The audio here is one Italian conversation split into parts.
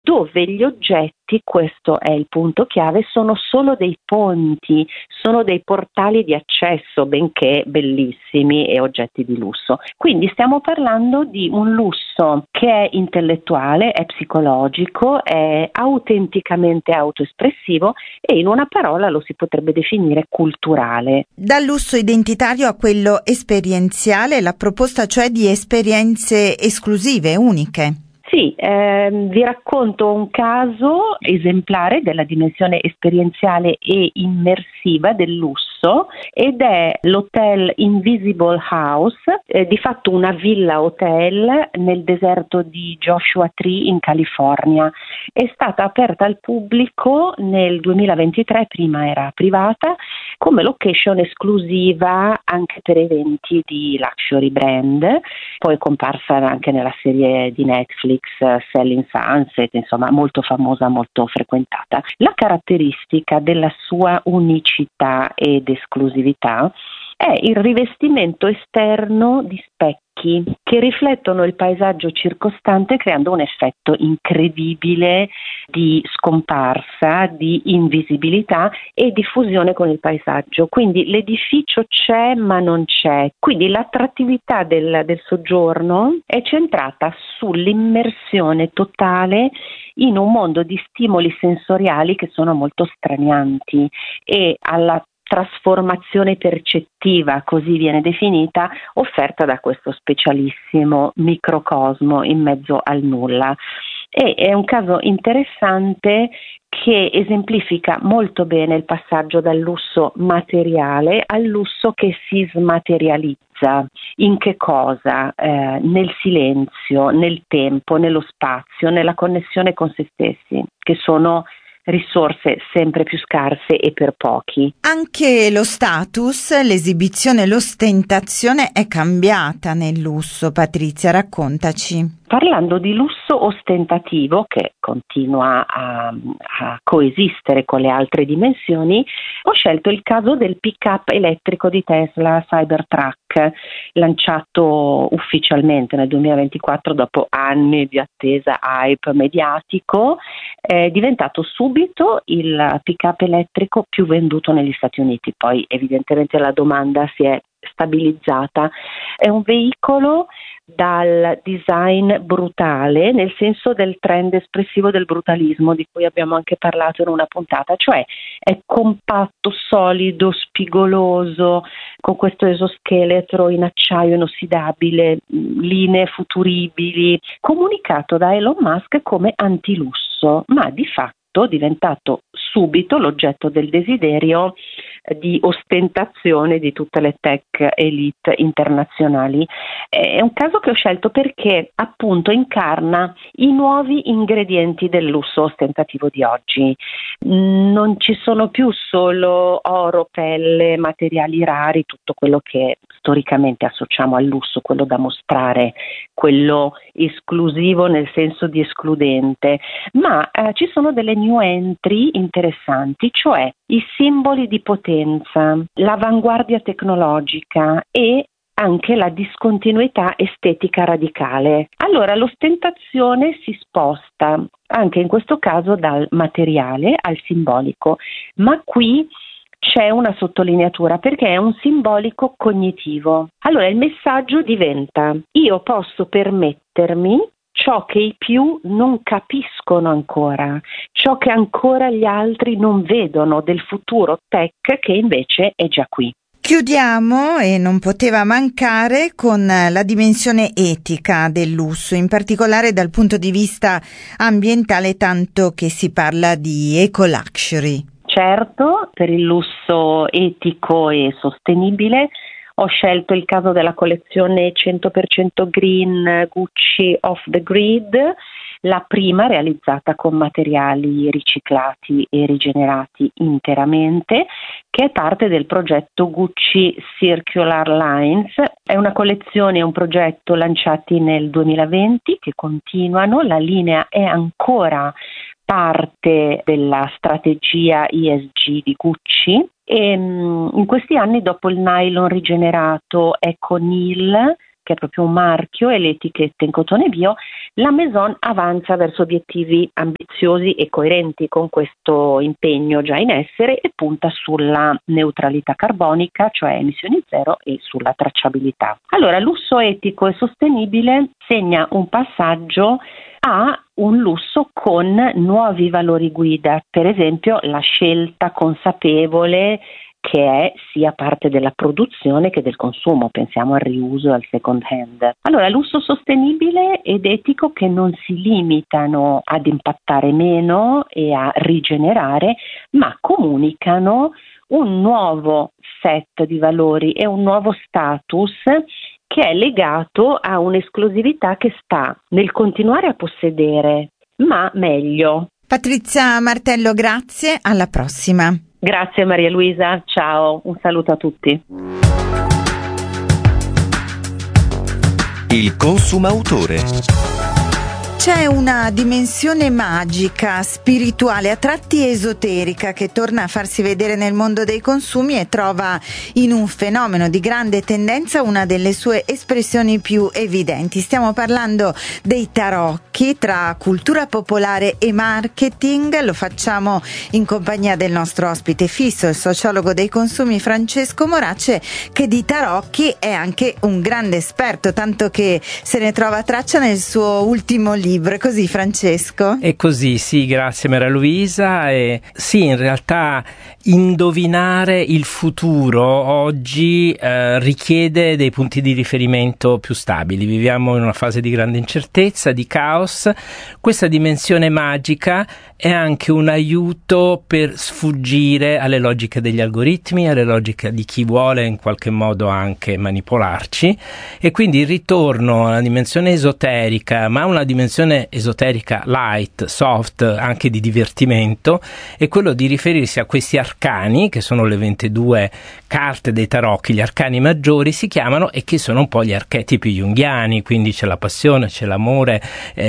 dove gli oggetti, questo è il punto chiave, sono solo dei ponti, sono dei portali di accesso, benché bellissimi e oggetti di lusso. Quindi stiamo parlando di un lusso che è intellettuale, è psicologico, è autenticamente autoespressivo e in una parola lo si potrebbe definire culturale. Dal lusso identitario a quello esperienziale, la proposta cioè di esperienze esclusive, uniche. Sì, vi racconto un caso esemplare della dimensione esperienziale e immersiva del lusso ed è l'hotel Invisible House, di fatto una villa hotel nel deserto di Joshua Tree in California. È stata aperta al pubblico nel 2023, prima era privata, come location esclusiva anche per eventi di luxury brand, poi è comparsa anche nella serie di Netflix Selling Sunset, insomma molto famosa, molto frequentata. La caratteristica della sua unicità ed esclusività è il rivestimento esterno di specchi che riflettono il paesaggio circostante creando un effetto incredibile di scomparsa, di invisibilità e di fusione con il paesaggio. Quindi l'edificio c'è ma non c'è. Quindi l'attrattività del soggiorno è centrata sull'immersione totale in un mondo di stimoli sensoriali che sono molto stranianti e alla trasformazione percettiva, così viene definita, offerta da questo specialissimo microcosmo in mezzo al nulla. E è un caso interessante che esemplifica molto bene il passaggio dal lusso materiale al lusso che si smaterializza. In che cosa? Nel silenzio, nel tempo, nello spazio, nella connessione con se stessi, che sono risorse sempre più scarse e per pochi. Anche lo status, l'esibizione, l'ostentazione è cambiata nel lusso. Patrizia, raccontaci. Parlando di lusso ostentativo che continua a coesistere con le altre dimensioni, ho scelto il caso del pick-up elettrico di Tesla Cybertruck, lanciato ufficialmente nel 2024 dopo anni di attesa hype mediatico. È diventato subito il pick-up elettrico più venduto negli Stati Uniti, poi evidentemente la domanda si è stabilizzata. È un veicolo dal design brutale, nel senso del trend espressivo del brutalismo di cui abbiamo anche parlato in una puntata, cioè è compatto, solido, spigoloso, con questo esoscheletro in acciaio inossidabile, linee futuribili, comunicato da Elon Musk come antilusso, ma di fatto diventato subito l'oggetto del desiderio di ostentazione di tutte le tech elite internazionali. È un caso che ho scelto perché appunto incarna i nuovi ingredienti del lusso ostentativo di oggi. Non ci sono più solo oro, pelle, materiali rari, tutto quello che storicamente associamo al lusso, quello da mostrare, quello esclusivo nel senso di escludente, ma ci sono delle new entry interessanti, cioè i simboli di potenza, l'avanguardia tecnologica e anche la discontinuità estetica radicale. Allora l'ostentazione si sposta anche in questo caso dal materiale al simbolico, ma qui c'è una sottolineatura perché è un simbolico cognitivo. Allora il messaggio diventa: io posso permettermi ciò che i più non capiscono ancora, ciò che ancora gli altri non vedono del futuro tech che invece è già qui. Chiudiamo, e non poteva mancare, con la dimensione etica del lusso, in particolare dal punto di vista ambientale, tanto che si parla di eco-luxury. Certo, per il lusso etico e sostenibile ho scelto il caso della collezione 100% green Gucci Off the Grid, la prima realizzata con materiali riciclati e rigenerati interamente, che è parte del progetto Gucci Circular Lines. È una collezione e un progetto lanciati nel 2020 che continuano, la linea è ancora parte della strategia ESG di Gucci e in questi anni, dopo il nylon rigenerato EcoNeil che è proprio un marchio, e le etichette in cotone bio, la Maison avanza verso obiettivi ambiziosi e coerenti con questo impegno già in essere e punta sulla neutralità carbonica, cioè emissioni zero, e sulla tracciabilità. Allora, lusso etico e sostenibile segna un passaggio a un lusso con nuovi valori guida, per esempio la scelta consapevole che è sia parte della produzione che del consumo, pensiamo al riuso e al second hand. Allora, lusso sostenibile ed etico che non si limitano ad impattare meno e a rigenerare, ma comunicano un nuovo set di valori e un nuovo status che è legato a un'esclusività che sta nel continuare a possedere, ma meglio. Patrizia Martello, grazie, alla prossima. Grazie Maria Luisa, ciao, un saluto a tutti. Il consumautore. C'è una dimensione magica, spirituale, a tratti esoterica, che torna a farsi vedere nel mondo dei consumi e trova in un fenomeno di grande tendenza una delle sue espressioni più evidenti. Stiamo parlando dei tarocchi. Tra cultura popolare e marketing lo facciamo in compagnia del nostro ospite fisso, il sociologo dei consumi Francesco Morace, che di tarocchi è anche un grande esperto, tanto che se ne trova traccia nel suo ultimo libro. È così, Francesco? È così, sì, grazie Maria Luisa. E sì, in realtà indovinare il futuro oggi richiede dei punti di riferimento più stabili. Viviamo in una fase di grande incertezza, di caos. Questa dimensione magica è anche un aiuto per sfuggire alle logiche degli algoritmi, alle logiche di chi vuole in qualche modo anche manipolarci, e quindi il ritorno alla dimensione esoterica, ma una dimensione esoterica light, soft, anche di divertimento, è quello di riferirsi a questi arcani, che sono le 22 carte dei tarocchi. Gli arcani maggiori si chiamano, e che sono un po' gli archetipi junghiani, quindi c'è la passione, c'è l'amore,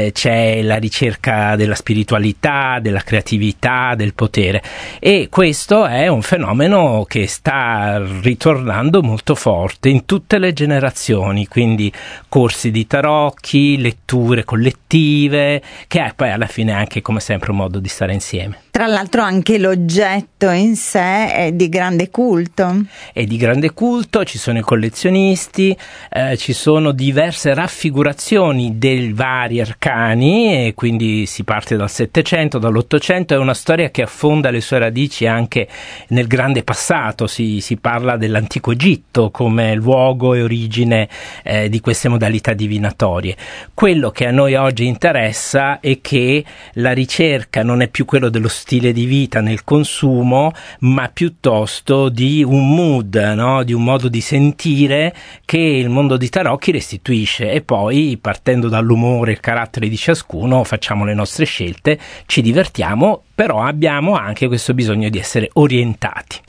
c'è la ricerca della spiritualità, della creatività, del potere, e questo è un fenomeno che sta ritornando molto forte in tutte le generazioni, quindi corsi di tarocchi, letture collettive, che è poi alla fine anche, come sempre, un modo di stare insieme. Tra l'altro anche l'oggetto in sé è di grande culto. È di grande culto, ci sono i collezionisti, ci sono diverse raffigurazioni dei vari arcani, e quindi si parte dal Settecento, dall'800. È una storia che affonda le sue radici anche nel grande passato. Si parla dell'antico Egitto come luogo e origine di queste modalità divinatorie. Quello che a noi oggi interessa è che la ricerca non è più quello dello stile di vita nel consumo, ma piuttosto di un mood, no? Di un modo di sentire che il mondo di tarocchi restituisce, e poi, partendo dall'umore e il carattere di ciascuno, facciamo le nostre scelte, ci divertiamo, però abbiamo anche questo bisogno di essere orientati.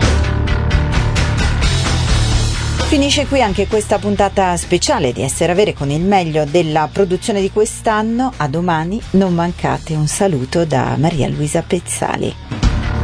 Finisce qui anche questa puntata speciale di Essere Avere con il meglio della produzione di quest'anno. A domani, non mancate. Un saluto da Maria Luisa Pezzali.